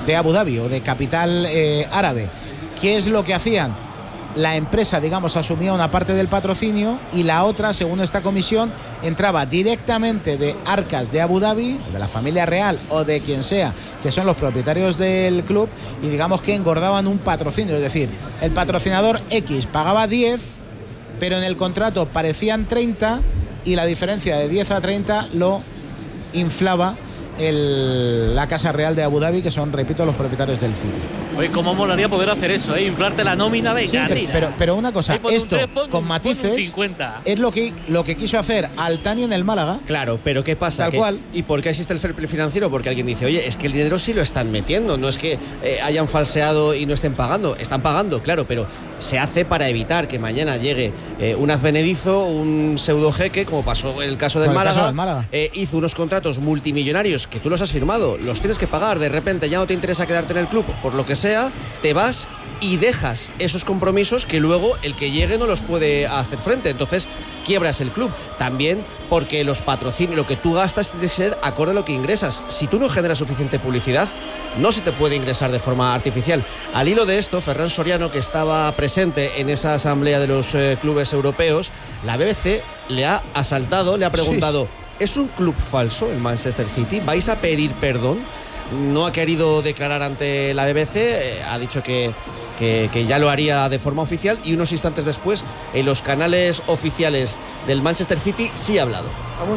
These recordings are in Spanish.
de Abu Dhabi o de capital árabe. ¿Qué es lo que hacían? La empresa, digamos, asumía una parte del patrocinio y la otra, según esta comisión, entraba directamente de arcas de Abu Dhabi, de la familia real o de quien sea, que son los propietarios del club, y digamos que engordaban un patrocinio. Es decir, el patrocinador X pagaba 10, pero en el contrato parecían 30 y la diferencia de 10 a 30 lo inflaba la Casa Real de Abu Dhabi, que son, repito, los propietarios del City. Oye, cómo molaría poder hacer eso, inflarte la nómina, venga. Sí, pero una cosa, esto con matices 50. es lo que quiso hacer Al-Thani en el Málaga. Claro, pero ¿qué pasa? Tal cual. ¿Y por qué existe el fair play financiero? Porque alguien dice, oye, es que el dinero sí lo están metiendo, no es que hayan falseado y no estén pagando, están pagando, claro, pero se hace para evitar que mañana llegue un advenedizo, un pseudo jeque, como pasó en el caso del Málaga. Hizo unos contratos multimillonarios que tú los has firmado, los tienes que pagar, de repente ya no te interesa quedarte en el club, por lo que sea, te vas y dejas esos compromisos que luego el que llegue no los puede hacer frente, entonces quiebras el club. También porque los patrocinios, lo que tú gastas tiene que ser acorde a lo que ingresas. Si tú no generas suficiente publicidad, no se te puede ingresar de forma artificial. Al hilo de esto, Ferran Soriano, que estaba presente en esa asamblea de los clubes europeos, la BBC le ha asaltado, le ha preguntado, ¿es un club falso el Manchester City? ¿Vais a pedir perdón? No ha querido declarar ante la BBC, ha dicho que ya lo haría de forma oficial, y unos instantes después en los canales oficiales del Manchester City sí ha hablado.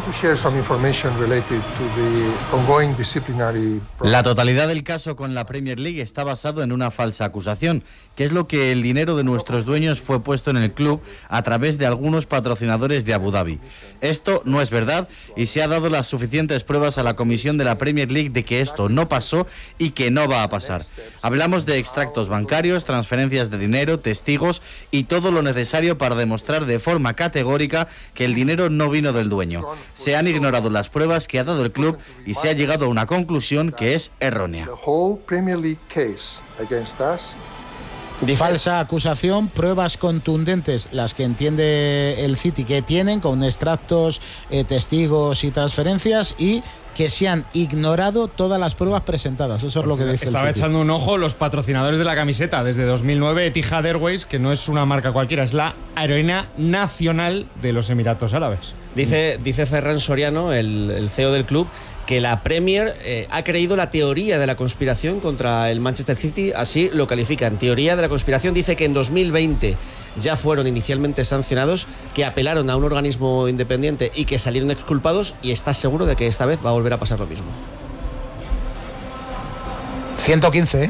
La totalidad del caso con la Premier League está basado en una falsa acusación, que es lo que el dinero de nuestros dueños fue puesto en el club a través de algunos patrocinadores de Abu Dhabi. Esto no es verdad y se ha dado las suficientes pruebas a la comisión de la Premier League de que esto no pasó y que no va a pasar. Hablamos de extractos bancarios, transferencias de dinero, testigos y todo lo necesario para demostrar de forma categórica que el dinero no vino del dueño. Se han ignorado las pruebas que ha dado el club y se ha llegado a una conclusión que es errónea. Falsa acusación, pruebas contundentes, las que entiende el City que tienen, con extractos, testigos y transferencias, y que se han ignorado todas las pruebas presentadas. Eso es lo que dice el City. Estaba echando un ojo los patrocinadores de la camiseta desde 2009, Etihad Airways, que no es una marca cualquiera, es la aerolínea nacional de los Emiratos Árabes. Dice Ferran Soriano, el CEO del club, que la Premier ha creído la teoría de la conspiración contra el Manchester City, así lo califican. Teoría de la conspiración. Dice que en 2020 ya fueron inicialmente sancionados, que apelaron a un organismo independiente y que salieron exculpados, y está seguro de que esta vez va a volver a pasar lo mismo. 115, ¿eh?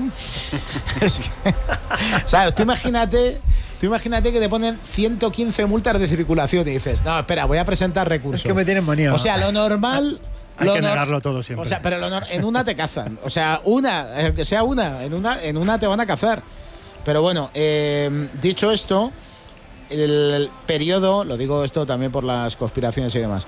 ¿Sabes? Tú imagínate que te ponen 115 multas de circulación y dices, no, espera, voy a presentar recursos. Es que me tienen manía. O sea, lo normal... Hay que negarlo todo siempre. O sea, pero en una te cazan. O sea, que sea en una te van a cazar. Pero bueno, dicho esto, el periodo, lo digo esto también por las conspiraciones y demás,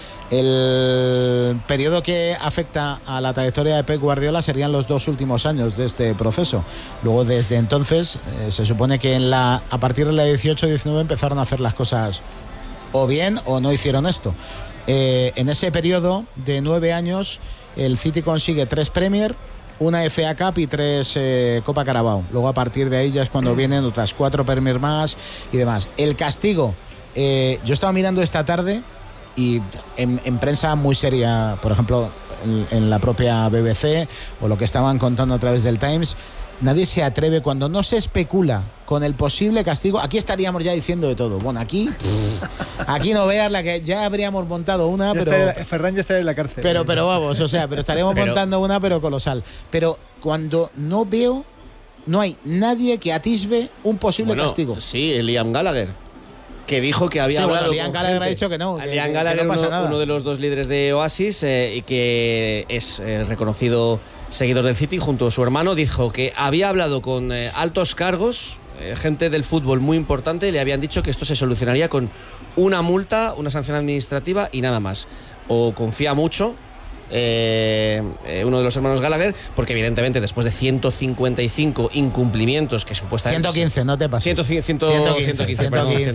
el periodo que afecta a la trayectoria de Pep Guardiola serían los 2 últimos años de este proceso. Luego, desde entonces, se supone que a partir de la 18-19 empezaron a hacer las cosas o bien o no hicieron esto. En ese periodo de 9 años, el City consigue 3 Premier, una FA Cup y 3 Copa Carabao. Luego, a partir de ahí ya es cuando vienen otras 4 Premier más y demás. El castigo, yo estaba mirando esta tarde y en prensa muy seria, por ejemplo, en la propia BBC o lo que estaban contando a través del Times, nadie se atreve, cuando no se especula con el posible castigo. Aquí estaríamos ya diciendo de todo. Bueno, aquí no veas la que ya habríamos montado una, Ferran ya estaría en la cárcel. Pero vamos, o sea, pero estaríamos montando una, pero colosal. Pero cuando no hay nadie que atisbe un posible castigo. Sí, Liam Gallagher, que dijo que había hablado. Liam Gallagher ha dicho que no. Liam Gallagher, no pasa nada. Uno de los 2 líderes de Oasis, y que es reconocido seguidor del City junto a su hermano, dijo que había hablado con altos cargos, gente del fútbol muy importante, y le habían dicho que esto se solucionaría con una multa, una sanción administrativa y nada más. O confía mucho uno de los hermanos Gallagher, porque evidentemente después de 155 incumplimientos que supuestamente... 115, no te pases. 115.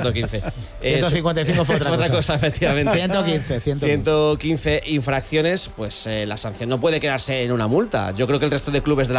155 fue otra cosa, efectivamente. 115 infracciones, pues la sanción no puede quedarse en una multa. Yo creo que el resto de clubes de la